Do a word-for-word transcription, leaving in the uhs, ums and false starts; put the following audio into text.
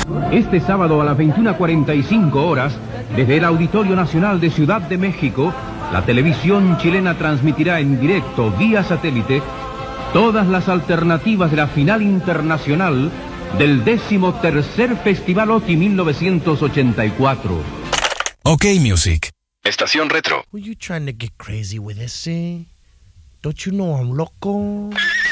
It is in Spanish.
Este sábado a las veintiuna cuarenta y cinco horas, desde el Auditorio Nacional de Ciudad de México, la televisión chilena transmitirá en directo, vía satélite, todas las alternativas de la final internacional del décimo tercer Festival O T I mil novecientos ochenta y cuatro. OK Music. Estación Retro. Were you trying to get crazy with this, eh? Don't you know I'm loco?